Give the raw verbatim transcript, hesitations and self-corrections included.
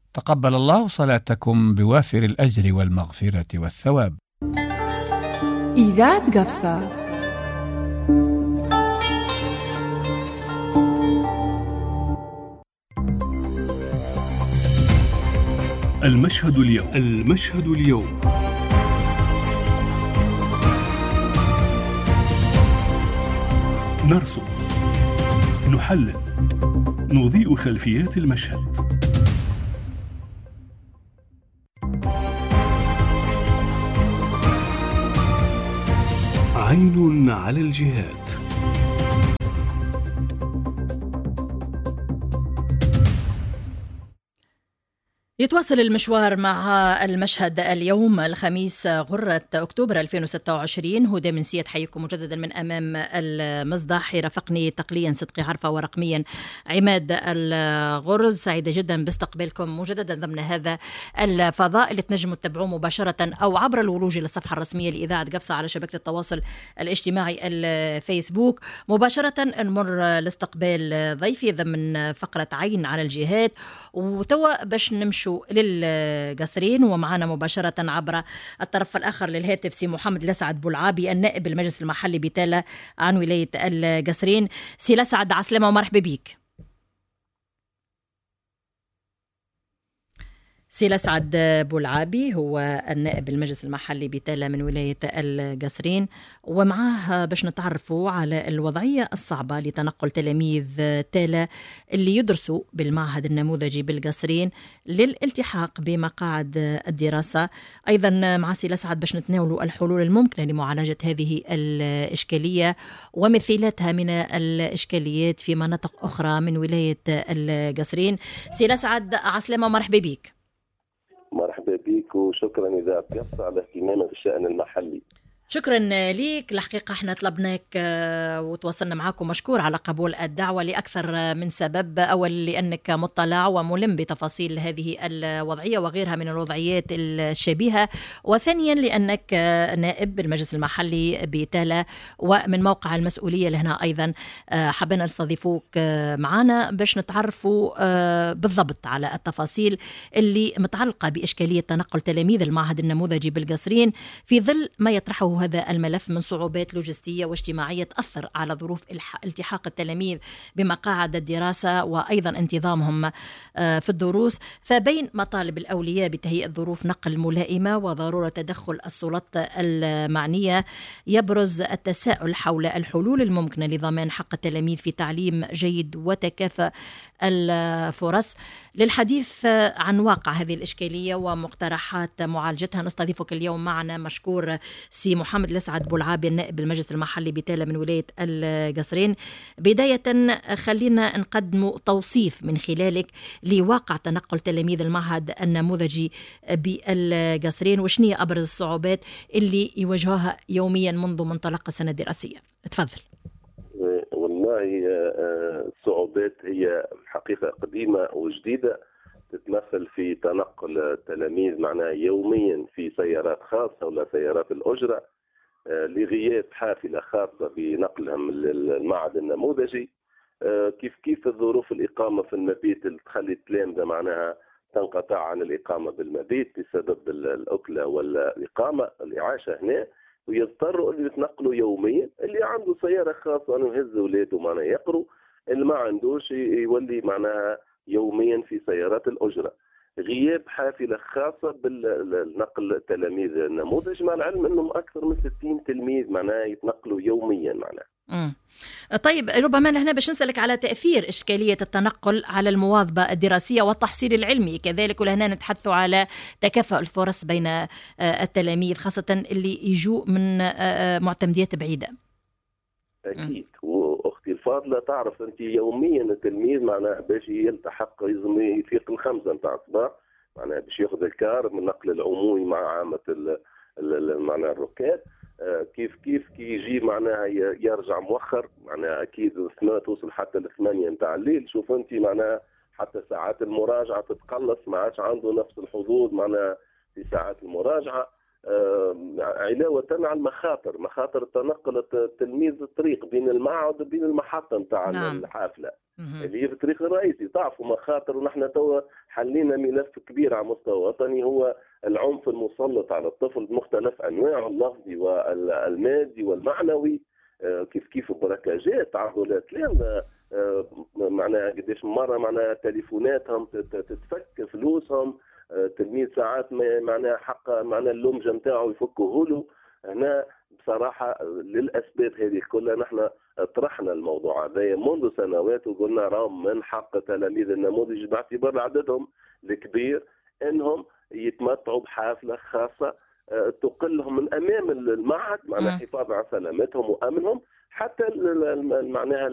تقبل الله صلاتكم بوافر الأجر والمغفرة والثواب. إذاعة قفصة. المشهد اليوم. المشهد اليوم نرصد، نحلل، نضيء خلفيات المشهد. عين على الجهات. يتواصل المشوار مع المشهد اليوم الخميس غرة أكتوبر ألفين وستة وعشرين. هدى من سيد حيكم مجددا من أمام المصدح. يرافقني تقنيا صدقي عرفة ورقميا عماد الغرز. سعيدة جدا باستقبالكم مجددا ضمن هذا الفضاء اللي تنجموا تتابعوه مباشرة أو عبر الولوج إلى الصفحة الرسمية لإذاعة قفصة على شبكة التواصل الاجتماعي الفيسبوك. مباشرة نمر لاستقبال ضيفي ضمن فقرة عين على الجهات، وتوا باش نمشوا للقصرين ومعنا مباشرة عبر الطرف الآخر للهاتف سي محمد لسعد بولعابي النائب المجلس المحلي بتالة عن ولاية القصرين. سي لسعد عسلامة ومرحبا بيك. سي لسعد بولعابي هو النائب المجلس المحلي بتالة من ولاية القصرين، ومعاه باش نتعرفوا على الوضعية الصعبة لتنقل تلاميذ تالة اللي يدرسوا بالمعهد النموذجي بالقصرين للالتحاق بمقاعد الدراسة. أيضا مع سي لسعد باش نتناولوا الحلول الممكنة لمعالجة هذه الإشكالية ومثيلاتها من الإشكاليات في مناطق أخرى من ولاية القصرين. سي لسعد عسلامة مرحبا بيك. مرحبا بك وشكرا إذاعة قفصة على اهتمامك بالشأن المحلي. شكرا ليك. الحقيقة احنا طلبناك وتواصلنا معكم، مشكور على قبول الدعوة لأكثر من سبب. أول لأنك مطلع وملم بتفاصيل هذه الوضعية وغيرها من الوضعيات الشبيهة، وثانيا لأنك نائب بالمجلس المحلي بتالة ومن موقع المسؤولية لهنا. أيضا حبنا نستضيفوك معنا باش نتعرفوا بالضبط على التفاصيل اللي متعلقة بإشكالية تنقل تلاميذ المعهد النموذجي بالقصرين في ظل ما يطرحه هذا الملف من صعوبات لوجستية واجتماعية تأثر على ظروف التحاق التلاميذ بمقاعد الدراسة وأيضا انتظامهم في الدروس. فبين مطالب الأولياء بتهيئة ظروف نقل ملائمة وضرورة تدخل السلطات المعنية، يبرز التساؤل حول الحلول الممكنة لضمان حق التلاميذ في تعليم جيد وتكافؤ الفرص. للحديث عن واقع هذه الإشكالية ومقترحات معالجتها نستضيفك اليوم معنا مشكور سي محمد لسعد بولعابي النائب المجلس المحلي بتالة من ولاية القصرين. بداية خلينا نقدم توصيف من خلالك لواقع تنقل تلاميذ المعهد النموذجي بالقصرين، وشنية أبرز الصعوبات اللي يواجهوها يوميا منذ منطلق السنة الدراسية. تفضل. والله الصعوبات هي حقيقة قديمة وجديدة، تتمثل في تنقل التلاميذ معناها يوميا في سيارات خاصة ولا سيارات الأجرة لغياب حافلة خاصة بنقلهم للمعهد النموذجي. كيف كيف الظروف الإقامة في المبيت اللي تخلي التلامذة معناها تنقطع عن الإقامة بالمبيت بسبب الأكلة والإقامة الإعاشة هنا، ويضطروا اللي يتنقلوا يوميا. اللي عنده سيارة خاصة أنه يهز أولاده معناها يقروا، اللي ما عندوش يولي معناها يوميا في سيارات الأجرة. غياب حافلة خاصة بالنقل تلاميذ النموذج، مع العلم أنهم أكثر من ستين تلميذ معناها يتنقلوا يوميا معناها. مم. طيب ربما هنا باش نسألك على تأثير إشكالية التنقل على المواظبة الدراسية والتحصيل العلمي كذلك، ولهنا نتحدث على تكافؤ الفرص بين التلاميذ خاصة اللي يجوا من معتمديات بعيدة. أكيد. وأختي الفاضلة تعرف أنت يوميا التلميذ معناها باش يلتحق لازم يفيق الخمسة متاع الصباح معناها باش ياخذ الكار من النقل العمومي مع عامة معناها الركاب. كيف كيف كي يجي معناها يرجع مؤخر معناها أكيد توصل حتى لثمانية متاع الليل. شوف أنت معناها حتى ساعات المراجعة تتقلص، ما عادش عنده نفس الحظوظ معناها في ساعات المراجعة. علاوة على المخاطر، مخاطر تنقل التلميذ الطريق بين المعهد وبين المحطة نتاع نعم. الحافلة. اللي هي في الطريق الرئيسي. تعرفوا مخاطر، ونحن توا حلينا ملف كبير على مستوى وطني هو العنف المسلط على الطفل بمختلف انواعه، اللفظي والمادي والمعنوي. كيف كيف بركاجات تعرضات لهم معناها قديش مره معناها تليفوناتهم تتفك، فلوسهم، تلميذ ساعات معناها حق معناها اللومجه نتاعو يفكوه له. هنا بصراحه للاسباب هذه كلها نحن طرحنا الموضوع هذا منذ سنوات وقلنا راهم من حق تلاميذ النموذج باعتبار عددهم الكبير انهم يتمتعوا بحافله خاصه تقلهم من امام المعهد، معناها حفاظ على سلامتهم وامنهم، حتى معناها